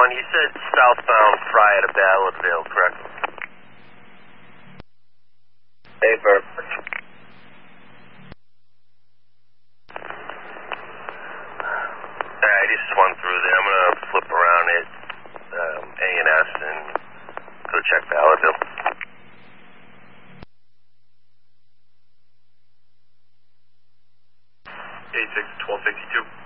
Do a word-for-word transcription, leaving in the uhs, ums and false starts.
one, you said southbound Fry at a Ballardville, correct? Hey, Burp. Alright, just swung through there. I'm gonna flip around at um, A and S and go check Ballardville. eight six, twelve sixty-two.